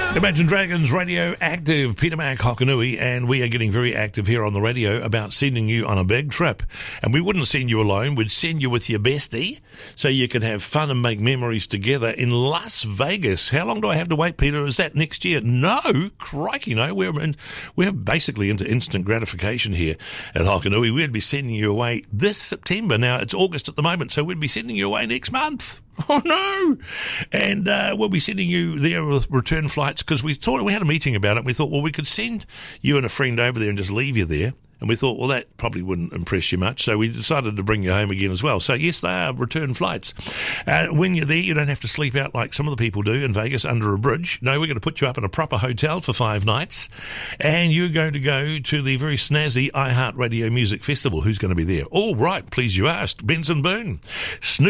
Imagine Dragons Radio Active, Peter Mac Hokanui, and we are getting very active here on the radio about sending you on a big trip. And we wouldn't send you alone, we'd send you with your bestie so you can have fun and make memories together in Las Vegas. How long do I have to wait, Peter? Is that next year? No, crikey, no. We're basically into instant gratification here at Hokanui. We'd be sending you away this September. Now, it's August at the moment, so we'd be sending you away next month. Oh, no. And we'll be sending you there with return flights because we had a meeting about it. We thought, well, we could send you and a friend over there and just leave you there. And we thought, well, that probably wouldn't impress you much. So we decided to bring you home again as well. So, yes, they are return flights. When you're there, you don't have to sleep out like some of the people do in Vegas under a bridge. No, we're going to put you up in a proper hotel for 5 nights. And you're going to go to the very snazzy iHeartRadio Music Festival. Who's going to be there? All right, please you asked. Benson Boone. Snoop